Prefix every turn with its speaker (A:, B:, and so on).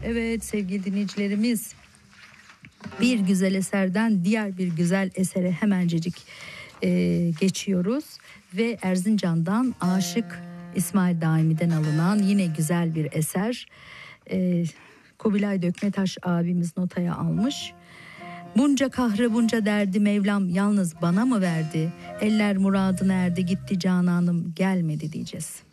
A: Evet sevgili dinleyicilerimiz, bir güzel eserden diğer bir güzel esere hemencecik geçiyoruz. Ve Erzincan'dan Aşık İsmail Daimi'den alınan yine güzel bir eser. Kubilay Dökmetaş abimiz notaya almış. Bunca kahrı bunca derdi Mevlam yalnız bana mı verdi? Eller muradına erdi gitti cananım gelmedi diyeceğiz.